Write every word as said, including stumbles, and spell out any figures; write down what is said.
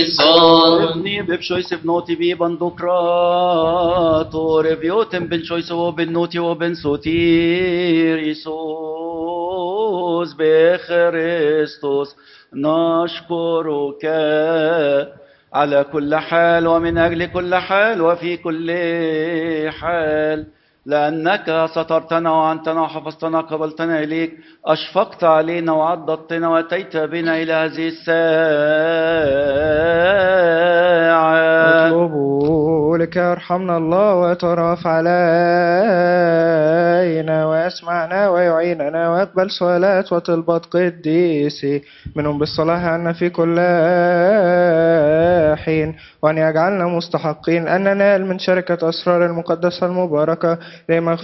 ابني ببشويس بنوتي بي بندقراطور بيوتم بن شويس وبن نوتي وبن سوتير يسوس بخريستوس نشكرك على كل حال ومن أجل كل حال وفي كل حال، لأنك سترتنا وعنتنا وحفظتنا قبلتنا إليك، أشفقت علينا وعضدتنا وأتيت بنا إلى هذه الساعة. اطلبوا لك يرحمنا الله ويترف علينا ويسمعنا ويعيننا ويقبل سؤالات وطلبات قديسي منهم بالصلاح عنا في كل حين، وأن يجعلنا مستحقين أن ننال من شركة أسرار المقدسة المباركة لمغفرة